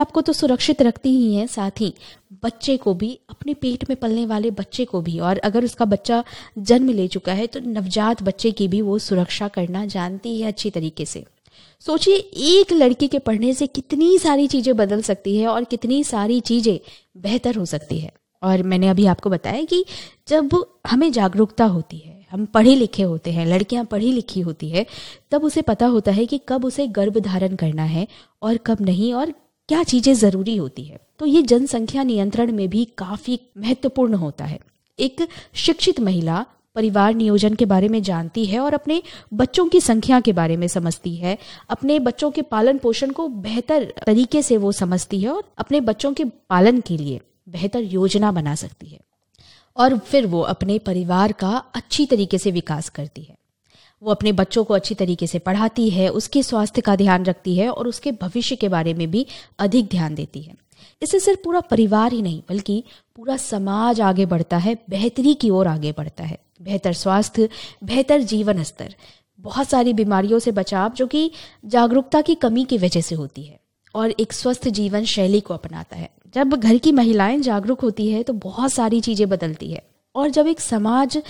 आपको तो सुरक्षित रखती ही हैं, साथ ही बच्चे को भी, अपने पेट में पलने वाले बच्चे को भी, और अगर उसका बच्चा जन्म ले चुका है तो नवजात बच्चे की भी वो सुरक्षा करना जानती है अच्छी तरीके से। सोचिए, एक लड़की के पढ़ने से कितनी सारी चीज़ें बदल सकती है और कितनी सारी चीज़ें बेहतर हो सकती है। और मैंने अभी आपको बताया कि जब हमें जागरूकता होती है, हम पढ़े लिखे होते हैं, लड़कियां पढ़ी लिखी होती है, तब उसे पता होता है कि कब उसे गर्भ धारण करना है और कब नहीं, और क्या चीज़ें ज़रूरी होती है। तो ये जनसंख्या नियंत्रण में भी काफ़ी महत्वपूर्ण होता है। एक शिक्षित महिला परिवार नियोजन के बारे में जानती है और अपने बच्चों की संख्या के बारे में समझती है, अपने बच्चों के पालन पोषण को बेहतर तरीके से वो समझती है और अपने बच्चों के पालन के लिए बेहतर योजना बना सकती है, और फिर वो अपने परिवार का अच्छी तरीके से विकास करती है। वो अपने बच्चों को अच्छी तरीके से पढ़ाती है, उसके स्वास्थ्य का ध्यान रखती है और उसके भविष्य के बारे में भी अधिक ध्यान देती है। इससे सिर्फ पूरा परिवार ही नहीं बल्कि पूरा समाज आगे बढ़ता है, बेहतरी की ओर आगे बढ़ता है। बेहतर स्वास्थ्य, बेहतर जीवन स्तर, बहुत सारी बीमारियों से बचाव जो कि जागरूकता की कमी की वजह से होती है, और एक स्वस्थ जीवन शैली को अपनाता है। जब घर की महिलाएं जागरूक होती है तो बहुत सारी चीज़ें बदलती है, और जब एक समाज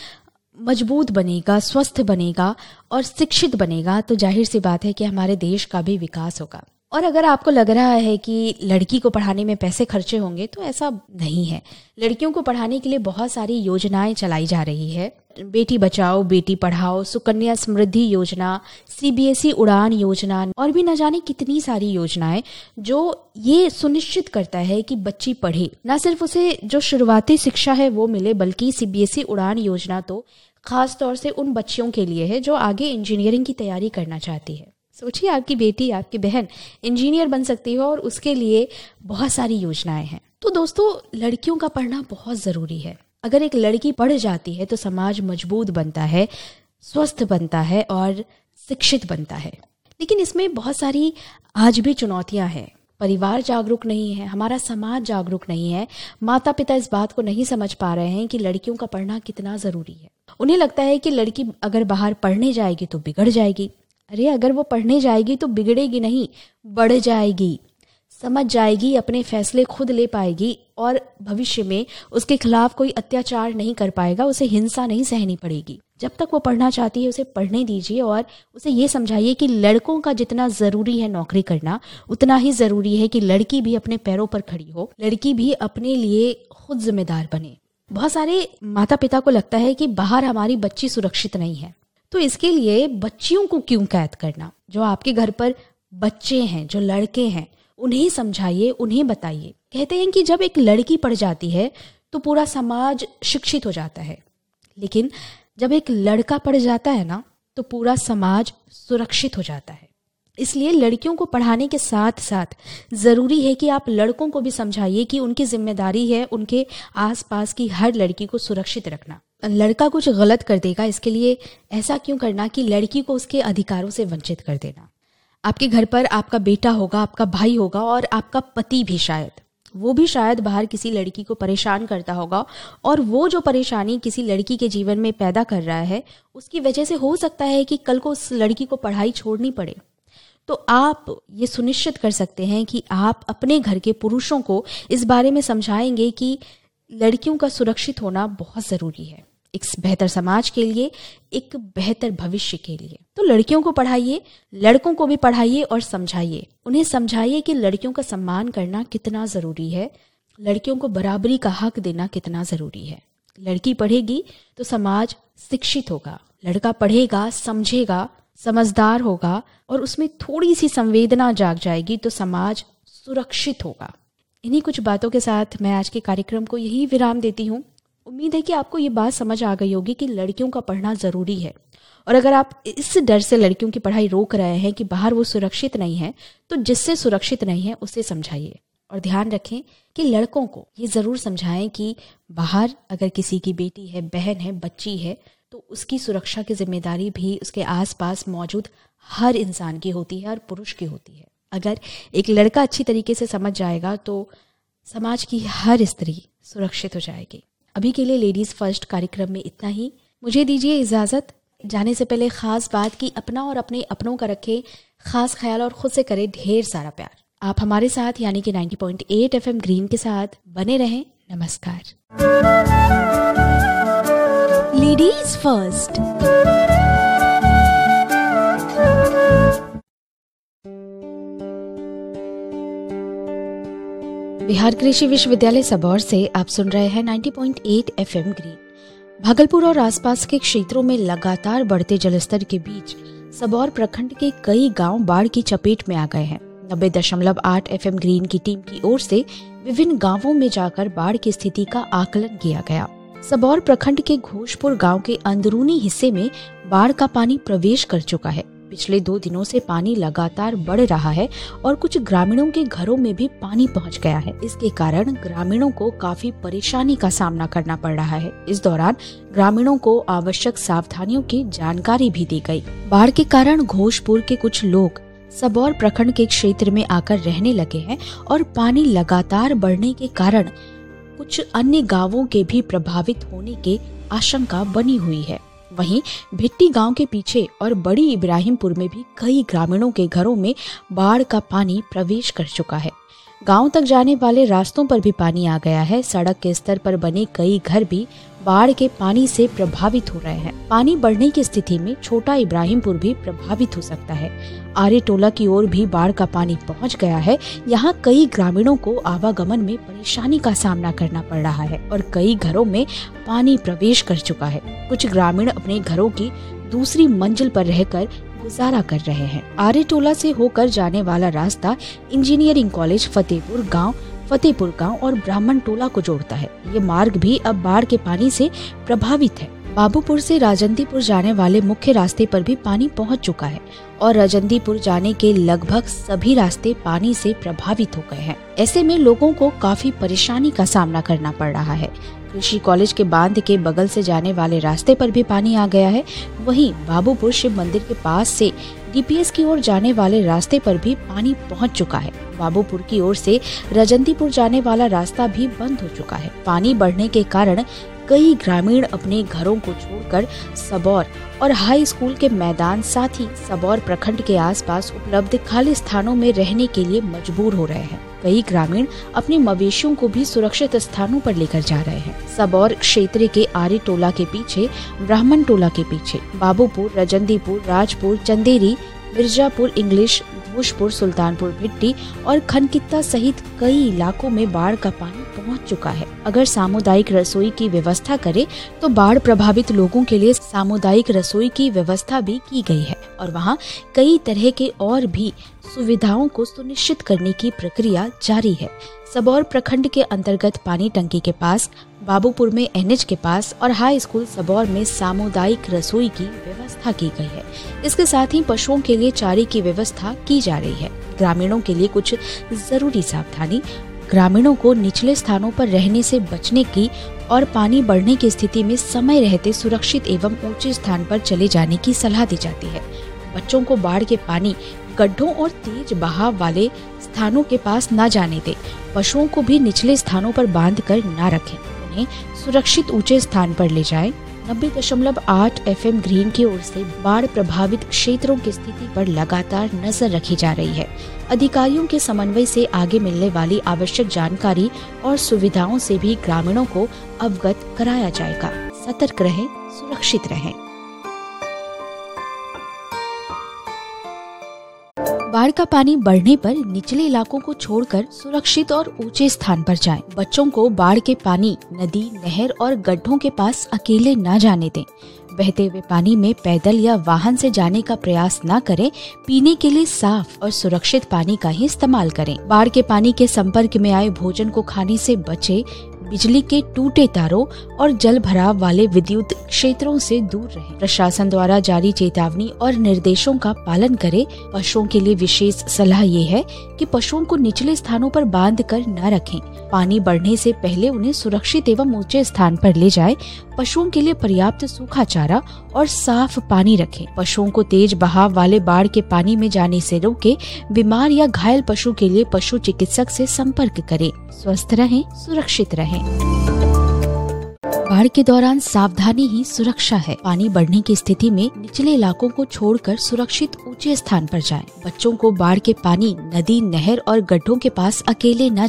मजबूत बनेगा, स्वस्थ बनेगा और शिक्षित बनेगा तो जाहिर सी बात है कि हमारे देश का भी विकास होगा। और अगर आपको लग रहा है कि लड़की को पढ़ाने में पैसे खर्चे होंगे, तो ऐसा नहीं है। लड़कियों को पढ़ाने के लिए बहुत सारी योजनाएं चलाई जा रही है। बेटी बचाओ बेटी पढ़ाओ, सुकन्या समृद्धि योजना, CBSE उड़ान योजना, और भी न जाने कितनी सारी योजनाएं जो ये सुनिश्चित करता है कि बच्ची पढ़े, ना सिर्फ उसे जो शुरुआती शिक्षा है वो मिले, बल्कि CBSE उड़ान योजना तो खास तौर से उन बच्चियों के लिए है जो आगे इंजीनियरिंग की तैयारी करना चाहती है। सोचिए, आपकी बेटी, आपकी बहन इंजीनियर बन सकती है और उसके लिए बहुत सारी योजनाएं हैं। तो दोस्तों, लड़कियों का पढ़ना बहुत ज़रूरी है। अगर एक लड़की पढ़ जाती है तो समाज मजबूत बनता है, स्वस्थ बनता है और शिक्षित बनता है। लेकिन इसमें बहुत सारी आज भी चुनौतियां हैं। परिवार जागरूक नहीं है, हमारा समाज जागरूक नहीं है, माता पिता इस बात को नहीं समझ पा रहे हैं कि लड़कियों का पढ़ना कितना ज़रूरी है। उन्हें लगता है कि लड़की अगर बाहर पढ़ने जाएगी तो बिगड़ जाएगी। अरे, अगर वो पढ़ने जाएगी तो बिगड़ेगी नहीं, बढ़ जाएगी, समझ जाएगी, अपने फैसले खुद ले पाएगी और भविष्य में उसके खिलाफ कोई अत्याचार नहीं कर पाएगा, उसे हिंसा नहीं सहनी पड़ेगी। जब तक वो पढ़ना चाहती है उसे पढ़ने दीजिए और उसे ये समझाइए कि लड़कों का जितना ज़रूरी है नौकरी करना, उतना ही ज़रूरी है कि लड़की भी अपने पैरों पर खड़ी हो, लड़की भी अपने लिए खुद जिम्मेदार बने। बहुत सारे माता पिता को लगता है कि बाहर हमारी बच्ची सुरक्षित नहीं है, तो इसके लिए बच्चियों को क्यों कैद करना। जो आपके घर पर बच्चे हैं, जो लड़के हैं, उन्हें समझाइए, उन्हें बताइए। कहते हैं कि जब एक लड़की पढ़ जाती है तो पूरा समाज शिक्षित हो जाता है, लेकिन जब एक लड़का पढ़ जाता है ना, तो पूरा समाज सुरक्षित हो जाता है। इसलिए लड़कियों को पढ़ाने के साथ साथ ज़रूरी है कि आप लड़कों को भी समझाइए कि उनकी जिम्मेदारी है उनके आसपास की हर लड़की को सुरक्षित रखना। लड़का कुछ गलत कर देगा, इसके लिए ऐसा क्यों करना कि लड़की को उसके अधिकारों से वंचित कर देना। आपके घर पर आपका बेटा होगा, आपका भाई होगा और आपका पति भी शायद बाहर किसी लड़की को परेशान करता होगा, और वो जो परेशानी किसी लड़की के जीवन में पैदा कर रहा है उसकी वजह से हो सकता है कि कल को उस लड़की को पढ़ाई छोड़नी पड़े। तो आप ये सुनिश्चित कर सकते हैं कि आप अपने घर के पुरुषों को इस बारे में समझाएंगे कि लड़कियों का सुरक्षित होना बहुत ज़रूरी है, एक बेहतर समाज के लिए, एक बेहतर भविष्य के लिए। तो लड़कियों को पढ़ाइए, लड़कों को भी पढ़ाइए और समझाइए। उन्हें समझाइए कि लड़कियों का सम्मान करना कितना ज़रूरी है, लड़कियों को बराबरी का हक देना कितना ज़रूरी है। लड़की पढ़ेगी तो समाज शिक्षित होगा, लड़का पढ़ेगा, समझेगा, समझदार होगा और उसमें थोड़ी सी संवेदना जाग जाएगी तो समाज सुरक्षित होगा। इन्हीं कुछ बातों के साथ मैं आज के कार्यक्रम को यही विराम देती हूँ। उम्मीद है कि आपको ये बात समझ आ गई होगी कि लड़कियों का पढ़ना ज़रूरी है, और अगर आप इस डर से लड़कियों की पढ़ाई रोक रहे हैं कि बाहर वो सुरक्षित नहीं है, तो जिससे सुरक्षित नहीं है उसे समझाइए। और ध्यान रखें कि लड़कों को ये ज़रूर समझाएं कि बाहर अगर किसी की बेटी है, बहन है, बच्ची है, तो उसकी सुरक्षा की जिम्मेदारी भी उसके आसपास मौजूद हर इंसान की होती है, हर पुरुष की होती है। अगर एक लड़का अच्छी तरीके से समझ जाएगा तो समाज की हर स्त्री सुरक्षित हो जाएगी। अभी के लिए लेडीज़ फर्स्ट कार्यक्रम में इतना ही। मुझे दीजिए इजाज़त। जाने से पहले ख़ास बात कि अपना और अपने अपनों का रखें खास ख्याल और ख़ुद से करें ढेर सारा प्यार। आप हमारे साथ यानी कि 90.8 FM ग्रीन के साथ बने रहें। नमस्कार। Ladies first. बिहार कृषि विश्वविद्यालय सबौर से आप सुन रहे हैं 90.8 FM ग्रीन। भागलपुर और आसपास के क्षेत्रों में लगातार बढ़ते जलस्तर के बीच सबौर प्रखंड के कई गांव बाढ़ की चपेट में आ गए हैं। 90.8 FM ग्रीन की टीम की ओर से विभिन्न गांवों में जाकर बाढ़ की स्थिति का आकलन किया गया। सबौर प्रखंड के घोषपुर गांव के अंदरूनी हिस्से में बाढ़ का पानी प्रवेश कर चुका है। पिछले 2 दिनों से पानी लगातार बढ़ रहा है और कुछ ग्रामीणों के घरों में भी पानी पहुंच गया है। इसके कारण ग्रामीणों को काफी परेशानी का सामना करना पड़ रहा है। इस दौरान ग्रामीणों को आवश्यक सावधानियों की जानकारी भी दी गई। बाढ़ के कारण घोषपुर के कुछ लोग सबौर प्रखंड के क्षेत्र में आकर रहने लगे हैं और पानी लगातार बढ़ने के कारण कुछ अन्य गांवों के भी प्रभावित होने की आशंका बनी हुई है। वहीं भिट्टी गांव के पीछे और बड़ी इब्राहिमपुर में भी कई ग्रामीणों के घरों में बाढ़ का पानी प्रवेश कर चुका है। गांव तक जाने वाले रास्तों पर भी पानी आ गया है। सड़क के स्तर पर बने कई घर भी बाढ़ के पानी से प्रभावित हो रहे हैं। पानी बढ़ने की स्थिति में छोटा इब्राहिमपुर भी प्रभावित हो सकता है। आर्य टोला की ओर भी बाढ़ का पानी पहुंच गया है। यहाँ कई ग्रामीणों को आवागमन में परेशानी का सामना करना पड़ रहा है और कई घरों में पानी प्रवेश कर चुका है। कुछ ग्रामीण अपने घरों की दूसरी मंजिल पर रहकर गुजारा कर रहे हैं। आर्य टोला से होकर जाने वाला रास्ता इंजीनियरिंग कॉलेज फतेहपुर गांव और ब्राह्मण टोला को जोड़ता है। ये मार्ग भी अब बाढ़ के पानी से प्रभावित है। बाबूपुर से राजंतीपुर जाने वाले मुख्य रास्ते पर भी पानी पहुंच चुका है और राजंतीपुर जाने के लगभग सभी रास्ते पानी से प्रभावित हो गए हैं। ऐसे में लोगों को काफी परेशानी का सामना करना पड़ रहा है। कृषि कॉलेज के बांध के बगल से जाने वाले रास्ते पर भी पानी आ गया है। वहीं बाबूपुर शिव मंदिर के पास से डीपीएस की ओर जाने वाले रास्ते पर भी पानी पहुंच चुका है। बाबूपुर की ओर से राजंतीपुर जाने वाला रास्ता भी बंद हो चुका है। पानी बढ़ने के कारण कई ग्रामीण अपने घरों को छोड़कर सबौर और हाई स्कूल के मैदान साथ ही सबौर प्रखंड के आसपास उपलब्ध खाली स्थानों में रहने के लिए मजबूर हो रहे हैं। कई ग्रामीण अपने मवेशियों को भी सुरक्षित स्थानों पर लेकर जा रहे हैं। सबौर क्षेत्र के आर्य टोला के पीछे, ब्राह्मण टोला के पीछे बाबूपुर, राजंतीपुर, राजपुर, चंदेरी, मिर्जापुर, इंग्लिश, घोषपुर, सुल्तानपुर भिट्टी और खनकित्ता सहित कई इलाकों में बाढ़ का पानी पहुंच चुका है। अगर सामुदायिक रसोई की व्यवस्था करे तो बाढ़ प्रभावित लोगों के लिए सामुदायिक रसोई की व्यवस्था भी की गई है और वहां कई तरह के और भी सुविधाओं को सुनिश्चित करने की प्रक्रिया जारी है। सबौर प्रखंड के अंतर्गत पानी टंकी के पास, बाबूपुर में एनएच के पास और हाई स्कूल सबौर में सामुदायिक रसोई की व्यवस्था की गई है। इसके साथ ही पशुओं के लिए चारे की व्यवस्था की जा रही है। ग्रामीणों के लिए कुछ जरूरी सावधानी। ग्रामीणों को निचले स्थानों पर रहने से बचने की और पानी बढ़ने की स्थिति में समय रहते सुरक्षित एवं ऊंचे स्थान पर चले जाने की सलाह दी जाती है। बच्चों को बाढ़ के पानी गड्ढों और तेज बहाव वाले स्थानों के पास न जाने दें। पशुओं को भी निचले स्थानों पर बांध कर न रखें। उन्हें सुरक्षित ऊंचे स्थान पर ले जाएं। 90.8 FM ग्रीन की ओर से बाढ़ प्रभावित क्षेत्रों की स्थिति पर लगातार नजर रखी जा रही है। अधिकारियों के समन्वय से आगे मिलने वाली आवश्यक जानकारी और सुविधाओं से भी ग्रामीणों को अवगत कराया जाएगा। सतर्क रहें, सुरक्षित रहें। बाढ़ का पानी बढ़ने पर निचले इलाकों को छोड़कर सुरक्षित और ऊंचे स्थान पर जाएं। बच्चों को बाढ़ के पानी, नदी, नहर और गड्ढों के पास अकेले न जाने दें। बहते हुए पानी में पैदल या वाहन से जाने का प्रयास न करें। पीने के लिए साफ और सुरक्षित पानी का ही इस्तेमाल करें। बाढ़ के पानी के संपर्क में आए भोजन को खाने से बचें। बिजली के टूटे तारों और जल भराव वाले विद्युत क्षेत्रों से दूर रहें। प्रशासन द्वारा जारी चेतावनी और निर्देशों का पालन करें। पशुओं के लिए विशेष सलाह ये है कि पशुओं को निचले स्थानों पर बांध कर न रखें। पानी बढ़ने से पहले उन्हें सुरक्षित एवं ऊंचे स्थान पर ले जाएं। पशुओं के लिए पर्याप्त सूखा चारा और साफ पानी रखें। पशुओं को तेज बहाव वाले बाढ़ के पानी में जाने से रोकें। बीमार या घायल पशु के लिए पशु चिकित्सक से संपर्क करें। स्वस्थ रहें, सुरक्षित रहें। बाढ़ के दौरान सावधानी ही सुरक्षा है। पानी बढ़ने की स्थिति में निचले इलाकों को छोड़कर सुरक्षित ऊंचे स्थान पर जाएं। बच्चों को बाढ़ के पानी, नदी, नहर और गड्ढों के पास अकेले न